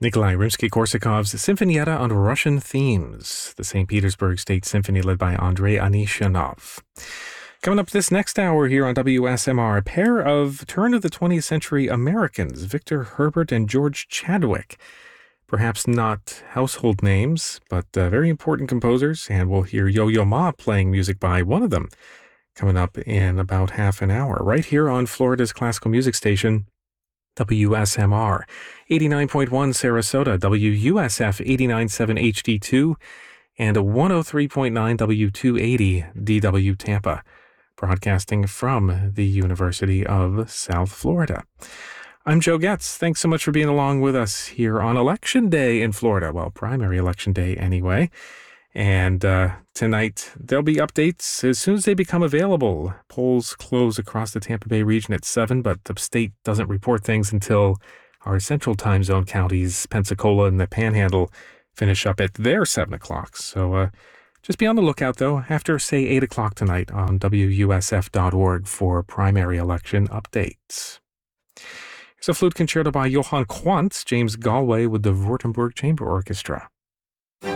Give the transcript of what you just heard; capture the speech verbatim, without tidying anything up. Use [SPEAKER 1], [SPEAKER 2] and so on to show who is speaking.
[SPEAKER 1] Nikolai Rimsky-Korsakov's Sinfonietta on Russian Themes, the Saint Petersburg State Symphony led by Andrei Anisyanov. Coming up this next hour here on W S M R, a pair of turn-of-the-twentieth century Americans, Victor Herbert and George Chadwick. Perhaps not household names, but uh, very important composers, and we'll hear Yo-Yo Ma playing music by one of them coming up in about half an hour, right here on Florida's classical music station, W S M R, eighty-nine point one Sarasota, W U S F eighty-nine point seven H D two, and one oh three point nine W two eighty D W Tampa, broadcasting from the University of South Florida. I'm Joe Getz. Thanks so much for being along with us here on Election Day in Florida. Well, primary election day anyway. And uh, tonight, there'll be updates as soon as they become available. Polls close across the Tampa Bay region at seven, but the state doesn't report things until our central time zone counties, Pensacola and the Panhandle, finish up at their seven o'clock. So uh, just be on the lookout, though, after, say, eight o'clock tonight on W U S F dot org for primary election updates. Here's a flute concerto by Johann Quantz, James Galway with the Württemberg Chamber Orchestra.